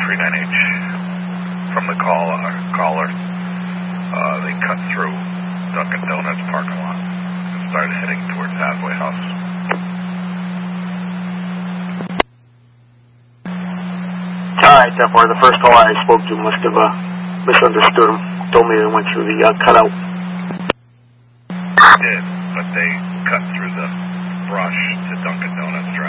39H. From the caller, they cut through Dunkin' Donuts parking lot and started heading towards Halfway House. Alright, therefore, the first call I spoke to must have misunderstood him. Told me they went through the cutout. They did, but they cut through the brush to Dunkin' Donuts drive.